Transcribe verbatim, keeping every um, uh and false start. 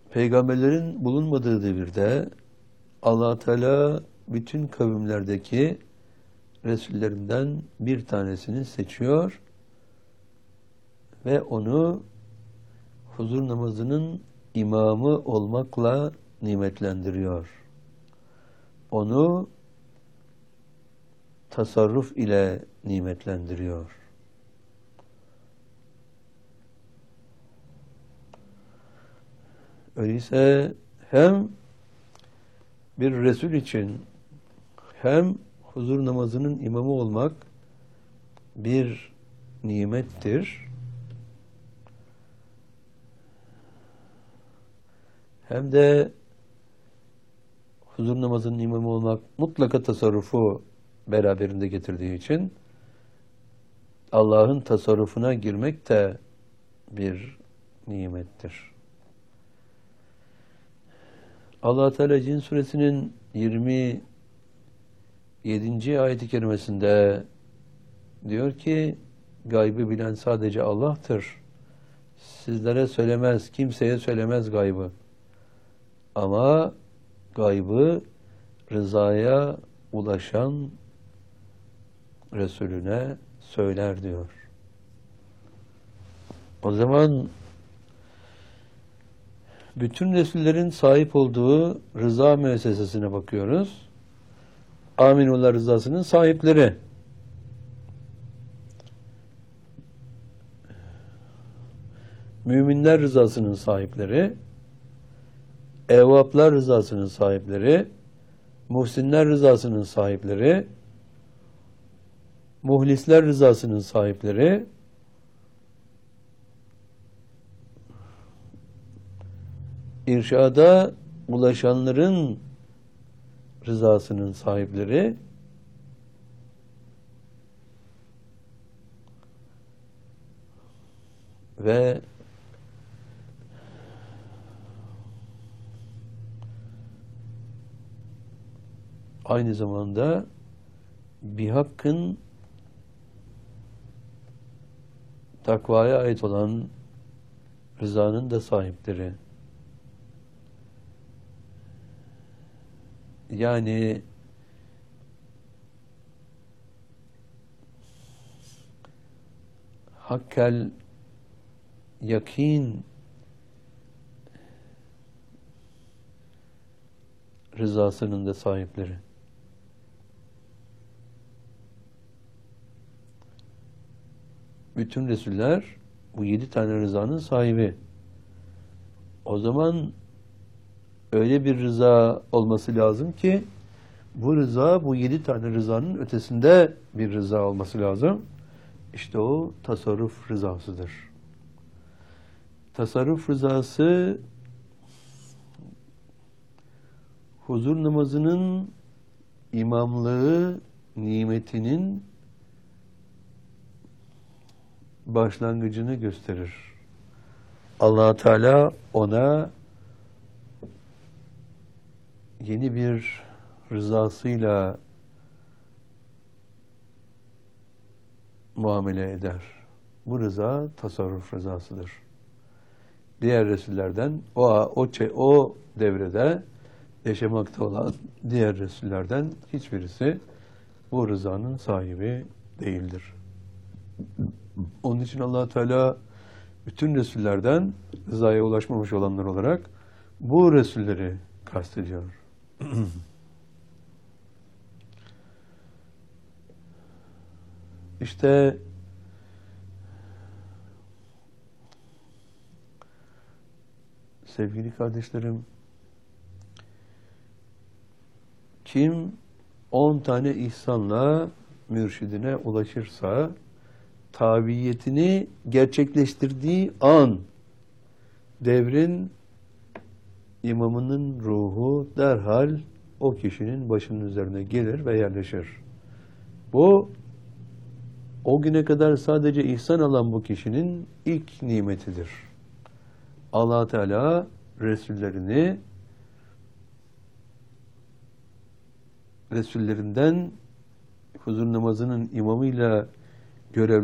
Peygamberlerin bulunmadığı devirde Allah Teala bütün kavimlerdeki Resullerinden bir tanesini seçiyor ve onu huzur namazının imamı olmakla nimetlendiriyor. Onu tasarruf ile nimetlendiriyor. Öyleyse hem bir Resul için hem huzur namazının imamı olmak bir nimettir. Hem de huzur namazının imamı olmak mutlaka tasarrufu beraberinde getirdiği için Allah'ın tasarrufuna girmek de bir nimettir. Allah Teala Cin suresinin yirmi yedinci ayet-i kerimesinde diyor ki gaybı bilen sadece Allah'tır. Sizlere söylemez, kimseye söylemez gaybı. Ama gaybı rızaya ulaşan Resulüne söyler diyor. O zaman bütün Resullerin sahip olduğu rıza müessesesine bakıyoruz. Aminullah rızasının sahipleri. Müminler rızasının sahipleri. Evvaplar rızasının sahipleri. Muhsinler rızasının sahipleri. Muhlisler rızasının sahipleri. İrşada ulaşanların rızasının sahipleri ve aynı zamanda bir hakkın takvaya ait olan rızanın da sahipleri. Yani hakkel yakin rızasının da sahipleri. Bütün Resuller bu yedi tane rızanın sahibi. O zaman öyle bir rıza olması lazım ki bu rıza bu yedi tane rızanın ötesinde bir rıza olması lazım. İşte o tasarruf rızasıdır. Tasarruf rızası huzur namazının imamlığı nimetinin başlangıcını gösterir. Allah Teala ona yeni bir rızasıyla muamele eder. Bu rıza tasarruf rızasıdır. Diğer Resullerden o o o devrede yaşamakta olan diğer Resullerden hiçbirisi bu rızanın sahibi değildir. Onun için Allah Teala bütün Resullerden rızaya ulaşmamış olanlar olarak bu Resulleri kastediyor. İşte sevgili kardeşlerim, kim on tane ihsanla mürşidine ulaşırsa tabiyetini gerçekleştirdiği an devrin imamının ruhu derhal o kişinin başının üzerine gelir ve yerleşir. Bu o güne kadar sadece ihsan alan bu kişinin ilk nimetidir. Allah Teala Resullerini Resullerinden huzur namazının imamıyla görev